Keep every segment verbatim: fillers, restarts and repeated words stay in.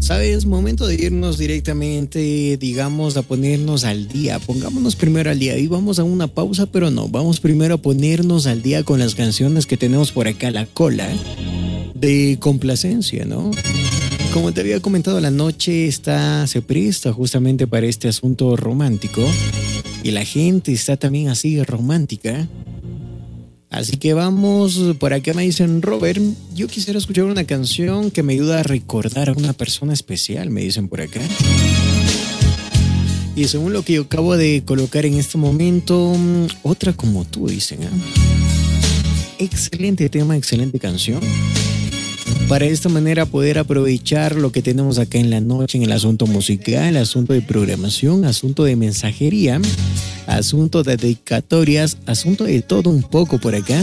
¿Sabes? Momento de irnos directamente, digamos, a ponernos al día. Pongámonos primero al día y vamos a una pausa, pero no, vamos primero a ponernos al día con las canciones que tenemos por acá a la cola de complacencia, ¿no? Como te había comentado, la noche está, se presta justamente para este asunto romántico y la gente está también así romántica. Así que vamos, por acá me dicen, Robert, yo quisiera escuchar una canción que me ayuda a recordar a una persona especial, me dicen por acá. Y según lo que yo acabo de colocar en este momento, otra como tú, dicen, ¿eh? Excelente tema, excelente canción. Para de esta manera poder aprovechar lo que tenemos acá en la noche en el asunto musical, asunto de programación, asunto de mensajería, asunto de dedicatorias, asunto de todo un poco por acá.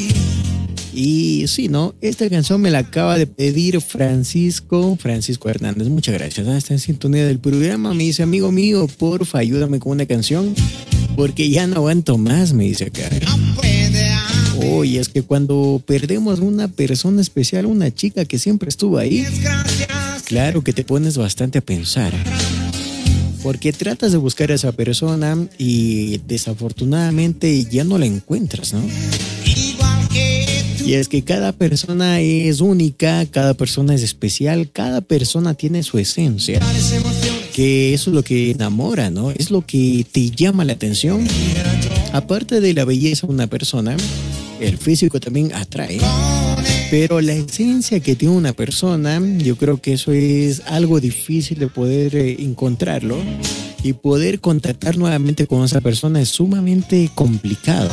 Y sí, ¿no? Esta canción me la acaba de pedir Francisco, Francisco Hernández. Muchas gracias. Está en sintonía del programa. Me dice, amigo mío, porfa, ayúdame con una canción porque ya no aguanto más, me dice acá. Oye, es que cuando perdemos una persona especial, una chica que siempre estuvo ahí, claro que te pones bastante a pensar. Porque tratas de buscar a esa persona y desafortunadamente ya no la encuentras, ¿no? Y es que cada persona es única, cada persona es especial, cada persona tiene su esencia. Que eso es lo que enamora, ¿no? Es lo que te llama la atención. Aparte de la belleza de una persona, el físico también atrae. Pero la esencia que tiene una persona, yo creo que eso es algo difícil de poder eh, encontrarlo. Y poder contactar nuevamente con esa persona es sumamente complicado.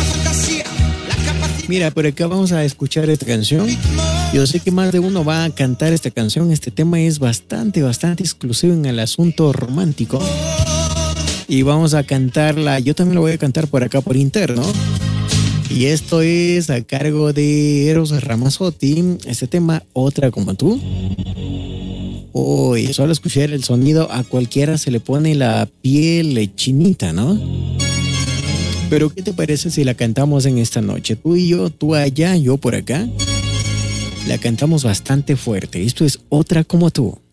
Mira, por acá vamos a escuchar esta canción. Yo sé que más de uno va a cantar esta canción. Este tema es bastante, bastante exclusivo en el asunto romántico. Y vamos a cantarla. Yo también lo voy a cantar por acá por interno. Y esto es a cargo de Eros Ramazzotti. Este tema, Otra como tú. Uy, solo escuchar el sonido a cualquiera se le pone la piel chinita, ¿no? Pero ¿qué te parece si la cantamos en esta noche? Tú y yo, tú allá, yo por acá. La cantamos bastante fuerte. Esto es Otra como tú.